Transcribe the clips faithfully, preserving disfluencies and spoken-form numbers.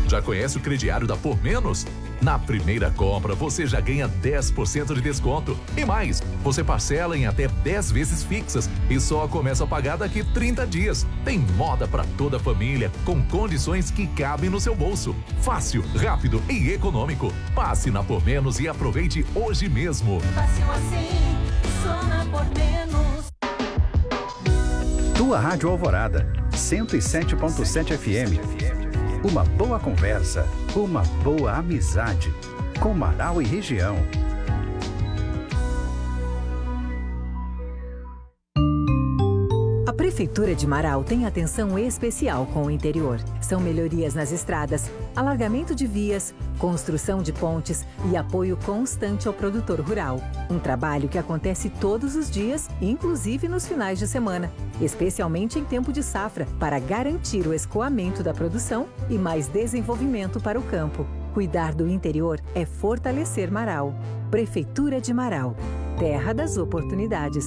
Já conhece o crediário da Por Menos? Na primeira compra, você já ganha dez por cento de desconto. E mais, você parcela em até dez vezes fixas e só começa a pagar daqui trinta dias. Tem moda para toda a família, com condições que cabem no seu bolso. Fácil, rápido e econômico. Passe na Por Menos e aproveite hoje mesmo. Fácil assim, só na Por Menos. Tua Rádio Alvorada, cento e sete ponto sete F M. Uma boa conversa, uma boa amizade, com Marau e região. A Prefeitura de Marau tem atenção especial com o interior. São melhorias nas estradas, alargamento de vias, construção de pontes e apoio constante ao produtor rural. Um trabalho que acontece todos os dias, inclusive nos finais de semana, especialmente em tempo de safra, para garantir o escoamento da produção e mais desenvolvimento para o campo. Cuidar do interior é fortalecer Marau. Prefeitura de Marau, terra das oportunidades.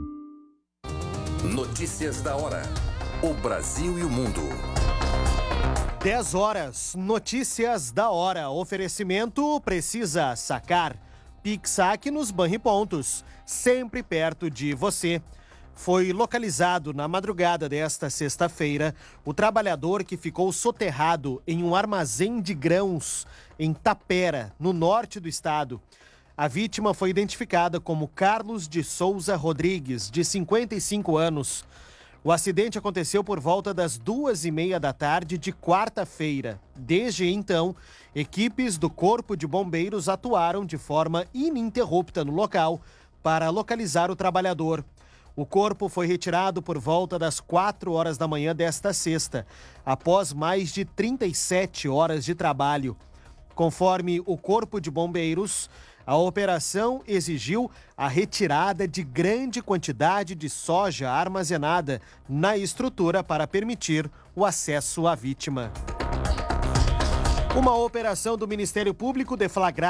Notícias da hora. O Brasil e o mundo. dez horas, notícias da hora. Oferecimento precisa sacar. Pixac nos Banripontos, sempre perto de você. Foi localizado na madrugada desta sexta-feira o trabalhador que ficou soterrado em um armazém de grãos em Tapera, no norte do estado. A vítima foi identificada como Carlos de Souza Rodrigues, de cinquenta e cinco anos. O acidente aconteceu por volta das duas e meia da tarde de quarta-feira. Desde então, equipes do Corpo de Bombeiros atuaram de forma ininterrupta no local para localizar o trabalhador. O corpo foi retirado por volta das quatro horas da manhã desta sexta, após mais de trinta e sete horas de trabalho. Conforme o Corpo de Bombeiros, a operação exigiu a retirada de grande quantidade de soja armazenada na estrutura para permitir o acesso à vítima. Uma operação do Ministério Público deflagrada